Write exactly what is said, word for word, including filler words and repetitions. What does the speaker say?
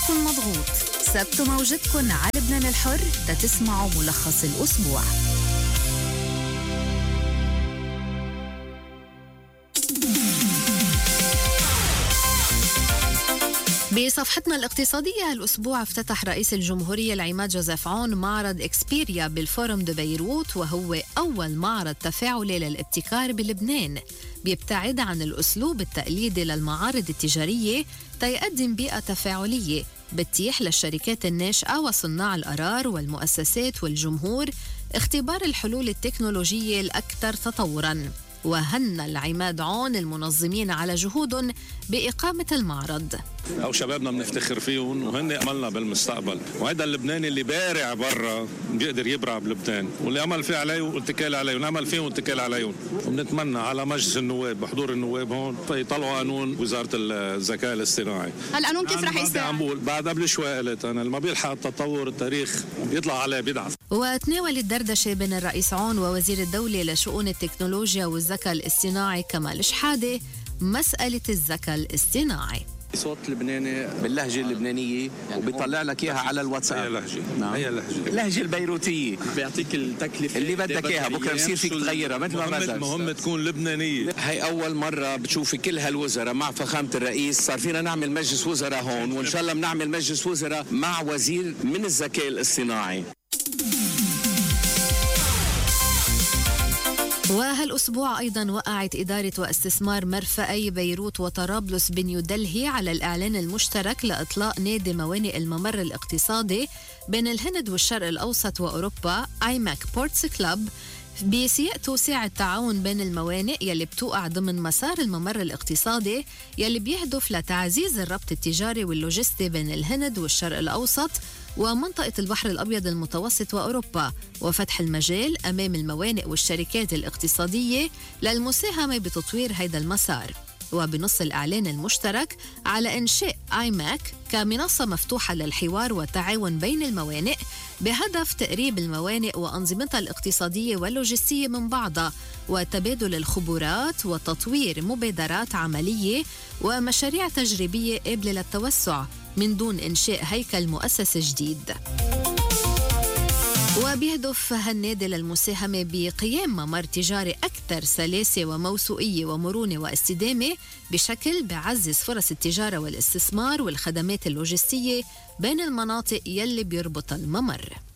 نفسكن مضغوط، ثبتوا موجتكن على لبنان الحر تتسمعوا ملخص الأسبوع. بصفحتنا الاقتصادية الأسبوع افتتح رئيس الجمهورية العماد جوزيف عون معرض إكسبيريا بالفورم دو بيروت، وهو أول معرض تفاعلي للابتكار بلبنان بيبتعد عن الأسلوب التقليدي للمعارض التجارية تيقدم بيئة تفاعلية بتتيح للشركات الناشئة وصناع القرار والمؤسسات والجمهور اختبار الحلول التكنولوجية الأكثر تطوراً. وهنى العماد عون المنظمين على جهودهم بإقامة المعرض. أو شبابنا بنفتخر فيهم وهن أملنا بالمستقبل، وهذا اللبناني اللي بارع برا بيقدر يبرع بلبنان، واللي أمل فيه عليه واتكال عليه ونعمل فيه واتكال عليهم. وبنتمنى على مجلس النواب بحضور النواب هون يطلعوا قانون وزارة الذكاء الاصطناعي. هالقانون كيف رح يساعد؟ عم بقول بعد قبل شوي قلت أنا ما بيلحق التطور التاريخ بيطلع عليه بيدعس. وتناول الدردشة بين الرئيس عون ووزير الدولة لشؤون التكنولوجيا والذكاء الاصطناعي كمال شحادة مسألة الذكاء الاصطناعي. صوت لبناني باللهجة اللبنانية وبيطلع لك إياها على الواتساب. هي لهجة نعم. هي لهجة اللهجة البيروتية بيعطيك التكلفة اللي بدك إياها، بكرة بصير فيك تغيرها مثل ما بدك. المهم تكون لبنانية. هي أول مرة بتشوفي كل هالوزراء مع فخامة الرئيس. صار فينا نعمل مجلس وزراء هون، وإن شاء الله بنعمل مجلس وزراء مع وزير من الذكاء الاصطناعي. وهالأسبوع أيضاً وقعت إدارة واستثمار مرفأي بيروت وطرابلس بنيودلهي على الإعلان المشترك لإطلاق نادي موانئ الممر الاقتصادي بين الهند والشرق الأوسط وأوروبا آيماك بورتس كلاب بسياق توسيع التعاون بين الموانئ يلي بتوقع ضمن مسار الممر الاقتصادي يلي بيهدف لتعزيز الربط التجاري واللوجستي بين الهند والشرق الأوسط ومنطقة البحر الأبيض المتوسط وأوروبا، وفتح المجال أمام الموانئ والشركات الاقتصادية للمساهمة بتطوير هذا المسار. وبنص الإعلان المشترك على إنشاء آيماك كمنصة مفتوحة للحوار والتعاون بين الموانئ بهدف تقريب الموانئ وأنظمتها الاقتصادية واللوجستية من بعضها وتبادل الخبرات وتطوير مبادرات عملية ومشاريع تجريبية قابلة للتوسع من دون إنشاء هيكل مؤسسة جديد. وبيهدف هالنادي للمساهمة بقيام ممر تجاري أكثر سلاسة وموثوقية ومرونة واستدامة بشكل بعزز فرص التجارة والاستثمار والخدمات اللوجستية بين المناطق يلي بيربط الممر.